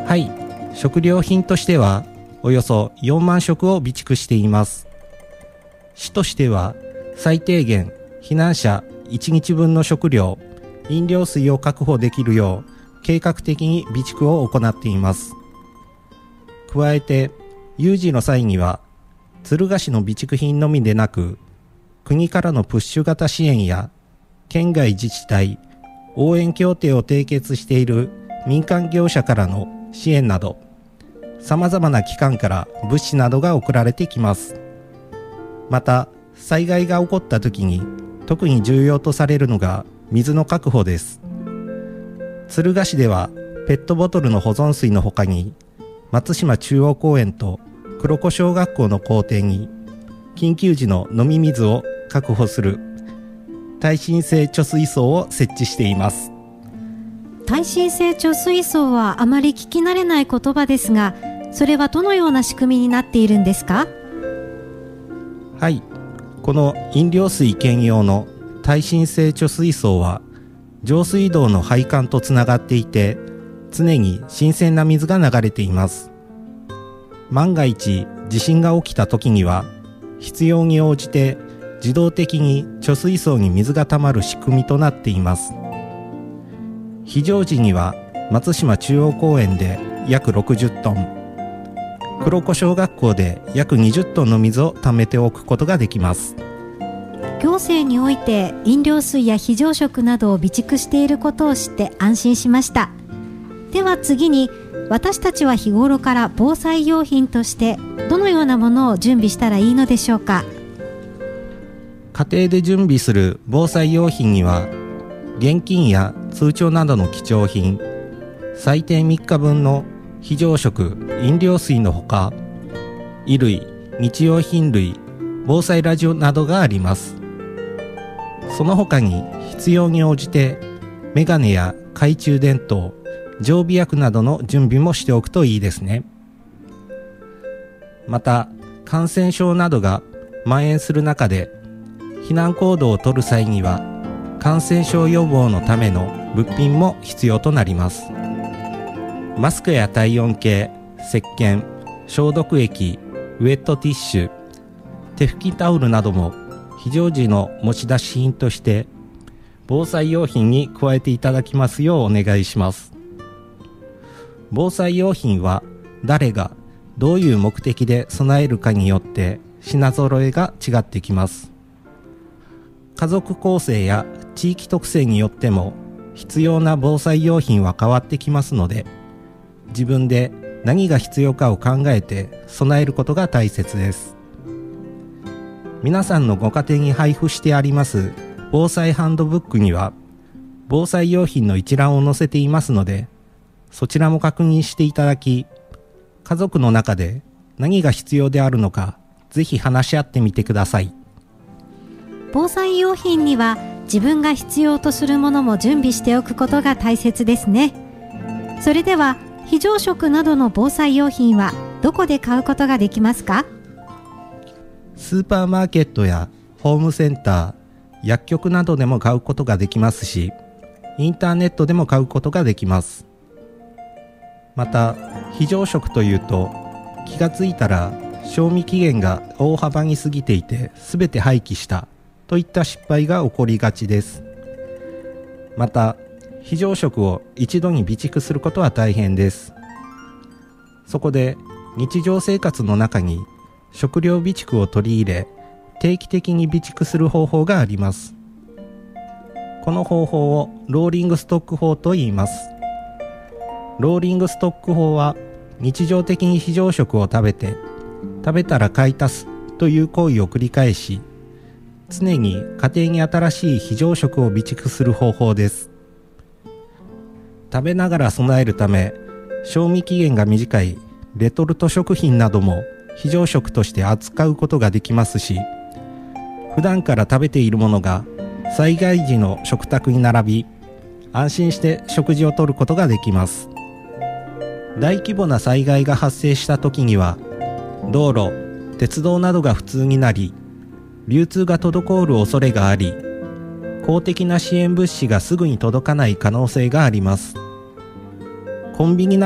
はい、食料品としてはおよそ4万食を備蓄しています。市としては最低限避難者1日分の食料、飲料水を確保できるよう計画的に備蓄を行っています。加えて有事の際には敦賀市の備蓄品のみでなく、国からのプッシュ型支援や県外自治体、応援協定を締結している民間業者からの支援など、様々な機関から物資などが送られてきます。また、災害が起こった時に特に重要とされるのが水の確保です。敦賀市ではペットボトルの保存水の他に、松島中央公園と黒子小学校の校庭に緊急時の飲み水を確保する耐震性貯水槽を設置しています。 耐震性貯水槽はあまり聞き慣れない言葉ですが、それはどのような仕組みになっているんですか？ はい、この飲料水兼用の耐震性貯水槽は上水道の配管とつながっていて、常に新鮮な水が流れています。万が一地震が起きた時には必要に応じて自動的に貯水槽に水がたまる仕組みとなっています。非常時には松島中央公園で約60トン、黒子小学校で約20トンの水を貯めておくことができます。 行政において飲料水や非常食などを備蓄していることを知って安心しました。では次に、私たちは日頃から防災用品としてどのようなものを準備したらいいのでしょうか？ 家庭で準備する防災用品には、現金や通帳などの貴重品、最低3日分の非常食、飲料水のほか、衣類、日用品類、防災ラジオなどがあります。その他に必要に応じてメガネや懐中電灯、常備薬などの準備もしておくといいですね。また、感染症などが蔓延する中で避難行動を取る際には感染症予防のための物品も必要となります。マスクや体温計、石鹸、消毒液、ウェットティッシュ、手拭きタオルなども非常時の持ち出し品として防災用品に加えていただきますようお願いします。防災用品は誰がどういう目的で備えるかによって品揃えが違ってきます。家族構成や地域特性によっても必要な防災用品は変わってきますので、自分で何が必要かを考えて備えることが大切です。皆さんのご家庭に配布してあります防災ハンドブックには防災用品の一覧を載せていますので、そちらも確認していただき、家族の中で何が必要であるのかぜひ話し合ってみてください。 防災用品には自分が必要とするものも準備しておくことが大切ですね。それでは非常食などの防災用品はどこで買うことができますか？ スーパーマーケットやホームセンター、薬局などでも買うことができますし、インターネットでも買うことができます。また、非常食というと気がついたら賞味期限が大幅に過ぎていて全て廃棄したといった失敗が起こりがちです。また、非常食を一度に備蓄することは大変です。そこで日常生活の中に食料備蓄を取り入れ、定期的に備蓄する方法があります。この方法をローリングストック法と言います。ローリングストック法は、日常的に非常食を食べて、食べたら買い足すという行為を繰り返し、常に家庭に新しい非常食を備蓄する方法です。食べながら備えるため、賞味期限が短いレトルト食品なども非常食として扱うことができますし、普段から食べているものが災害時の食卓に並び、安心して食事をとることができます。大規模な災害が発生した時には、道路、鉄道などが不通になり、流通が滞る恐れがあり、公的な支援物資がすぐに届かない可能性があります。コンビニ